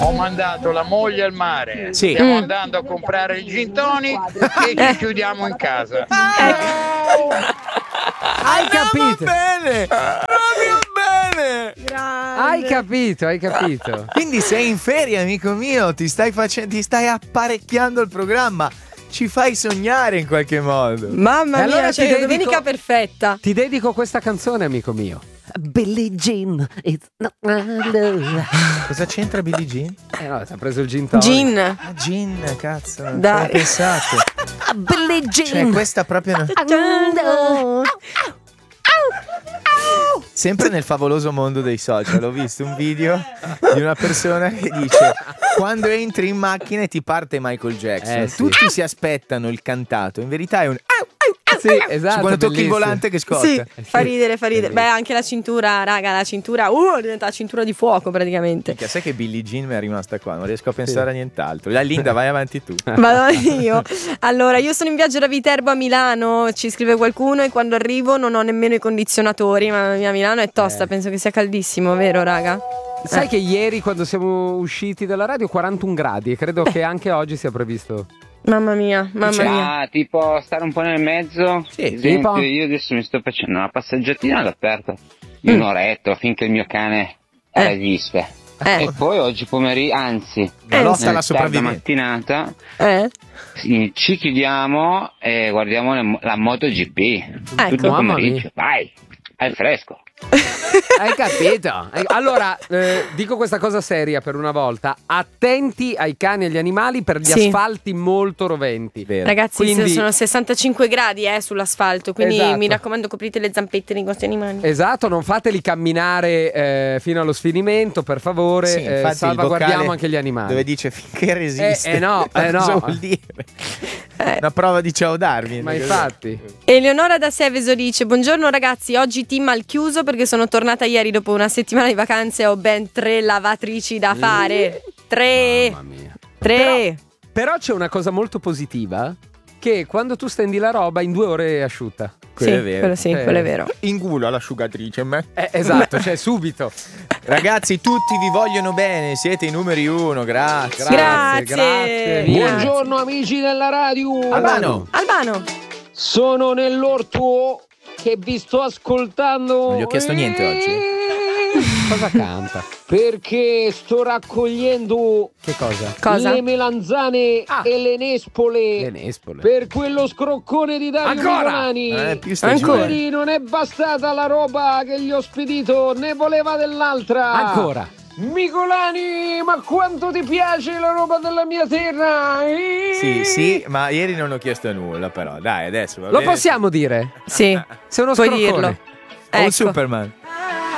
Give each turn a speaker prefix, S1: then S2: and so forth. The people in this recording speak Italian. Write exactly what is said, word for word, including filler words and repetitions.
S1: Ho mandato la moglie al mare.
S2: Sì.
S1: Stiamo
S2: Mm.
S1: andando a comprare il gin tonic e ci chiudiamo in casa.
S3: Hai capito?
S2: Bene! Proprio bene!
S3: Hai capito, hai capito.
S2: Quindi sei in ferie, amico mio, ti stai facendo, ti stai apparecchiando il programma. Ci fai sognare in qualche modo.
S4: Mamma
S3: E
S4: mia,
S3: allora
S4: cioè
S3: ti dedico-
S4: domenica perfetta.
S3: Ti dedico questa canzone, amico mio. Billie Jean, it's not my love.
S2: Cosa c'entra Billie Jean?
S3: Eh no, ti ha preso il gin tonic.
S4: Gin.
S2: Ah, Jean, cazzo, non ci
S4: Dai.
S2: avevo pensato.
S3: Billie Jean.
S2: Cioè, questa proprio no- Sempre nel favoloso mondo dei social ho visto un video di una persona che dice: quando entri in macchina e ti parte Michael Jackson,
S3: Eh, sì.
S2: tutti si aspettano il cantato, in verità è un
S3: Sì, esatto.
S2: quando tocchi il
S3: bellissimo.
S2: volante che scotta.
S4: Sì, fa ridere, fa ridere.
S3: Sì.
S4: Beh, anche la cintura, raga, la cintura, uh, diventa la cintura di fuoco praticamente.
S2: Minchia, sai che Billie Jean mi è rimasta qua, non riesco a pensare a nient'altro. La Linda, vai avanti tu.
S4: Vado io. Allora, io sono in viaggio da Viterbo a Milano, ci scrive qualcuno, e quando arrivo non ho nemmeno i condizionatori, ma mia Milano è tosta,
S3: Eh.
S4: penso che sia caldissimo, vero, raga?
S3: Sai
S4: Eh.
S3: che ieri quando siamo usciti dalla radio quarantuno gradi e credo che anche oggi sia previsto.
S4: Mamma mia, mamma mia.
S5: Ah, tipo stare un po' nel mezzo.
S2: Sì,
S5: Ad esempio,
S3: tipo?
S5: io adesso mi sto facendo una passeggiatina all'aperto di un'oretta finché il mio cane
S4: Eh.
S5: reagisce.
S4: Eh.
S5: E poi oggi pomeriggio, anzi,
S2: La lotta alla
S5: nella tarda
S2: sopravvivenza.
S5: mattinata
S4: Eh?
S5: sì, ci chiudiamo e guardiamo le- la MotoGP.
S4: Ecco.
S5: Tutto il
S3: Mamma
S5: pomeriggio. Vai, al fresco.
S3: Hai capito? Allora, eh, dico questa cosa seria per una volta. Attenti ai cani e agli animali per gli
S4: Sì.
S3: asfalti molto roventi.
S2: Vero.
S4: Ragazzi,
S3: Quindi-
S4: sono sessantacinque gradi eh, sull'asfalto, quindi
S3: Esatto.
S4: mi raccomando, coprite le zampette dei vostri animali.
S3: Esatto, non fateli camminare eh, fino allo sfinimento, per favore.
S2: Sì,
S3: eh,
S2: infatti il
S3: salvaguardiamo
S2: vocale
S3: anche gli animali.
S2: dove dice finché resiste.
S3: Eh, eh no,
S2: Ma
S3: eh
S2: cosa
S3: no.
S2: vuol dire?
S4: Eh.
S2: Una prova di ciao Darwin.
S3: Ma infatti.
S4: Eleonora da Seveso dice: buongiorno ragazzi, oggi team al chiuso perché sono tornata ieri dopo una settimana di vacanze e ho ben tre lavatrici da fare. Tre.
S3: Mamma mia.
S4: Tre.
S3: Però c'è una cosa molto positiva, che quando tu stendi la roba in due ore è asciutta.
S2: Quello
S4: sì,
S2: è vero.
S4: quello sì,
S3: Eh.
S4: quello è vero.
S2: In culo all'asciugatrice, me.
S3: Eh, esatto, cioè subito.
S2: Ragazzi, tutti vi vogliono bene, siete i numeri uno, grazie.
S4: Grazie.
S3: grazie mille.
S4: Buongiorno,
S6: amici della radio.
S2: Albano,
S4: Albano.
S6: Sono nell'orto che vi sto ascoltando.
S2: non gli ho chiesto niente oggi.
S3: Cosa canta?
S6: Perché sto raccogliendo
S3: Che cosa?
S4: Cosa?
S6: le melanzane
S3: Ah.
S6: e le nespole
S3: Le nespole.
S6: per quello scroccone di Dario
S3: Ancora?
S6: Micolani.
S2: Non è più stagione.
S4: Ancora?
S6: Ieri non è bastata la roba che gli ho spedito, ne voleva dell'altra.
S3: Ancora.
S6: Micolani, ma quanto ti piace la roba della mia terra?
S2: Sì, sì, ma ieri non ho chiesto nulla, però. Dai, adesso va
S3: Lo
S2: bene.
S3: possiamo dire?
S4: Sì,
S3: Sei uno
S4: puoi
S3: scroccone.
S4: dirlo.
S2: O un
S4: Ecco.
S2: Superman.